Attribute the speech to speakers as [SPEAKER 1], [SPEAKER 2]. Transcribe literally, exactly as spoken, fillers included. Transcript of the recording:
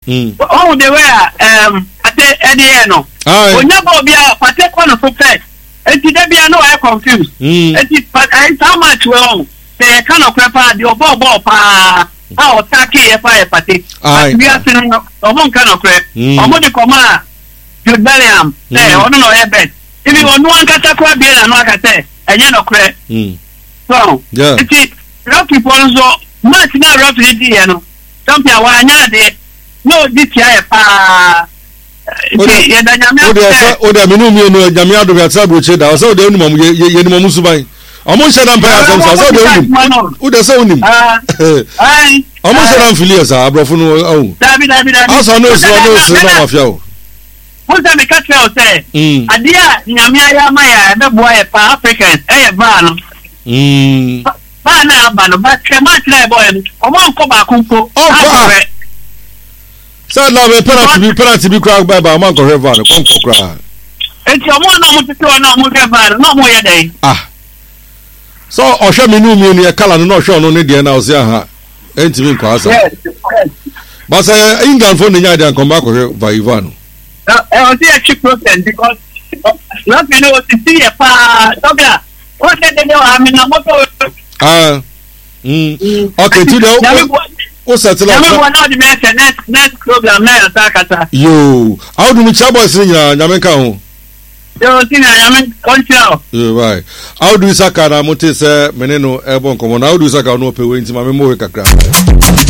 [SPEAKER 1] Oh, they were um at the Ediano. Oh, never be a particular for pet. And today be no I confused. It is but I how much well they kind of prepare the ball ball pa how tacky a fire party. We are saying one kind of crap. Or more the command. Jude Bellingham. Say, I don't know a bed. If you want one catacra beer and like I say, and you know crap. So, yeah, it is rocky points or much now roughly, you know. Something why not there. No, this year, ah, yeah, the
[SPEAKER 2] oh, the minimum, Jamia do that subject. I saw the minimum, Yenimomusubai. Almost said I'm paying some. I saw the minimum. Who does own him? I almost said I'm Filias. I brought from oh, David, David, I saw no snow of you. What's that? Because you say, a dear Yamia Maya, the boy, African, eh, Ban. Hm, Bana, Bana, but much like boy, or won't come back. Oh, so now we penalty be penalty be crack by by man go have one come for crack. It's your one no to no mo have no mo ye dey. Ah. So o hwe me nu mi no e kala no no hwe no ne de na o se ha. Enti mi kwa asa. Yes. But say England for nya dey come back go by Ivan. Uh, I see a cheap process because not me know to see a pa Dobia. What say they I mean na moto. Ah. Mm. Okay, today o settle up. Everyone know the next next program na attack. Yo, how do we chat boys in ya Nyamenka ho? Yo, tin ya Nyamen control. Yo, right. How do we saka na mote say meneno e bon komo na how do we saka no pe we nti ma me mo we kakra.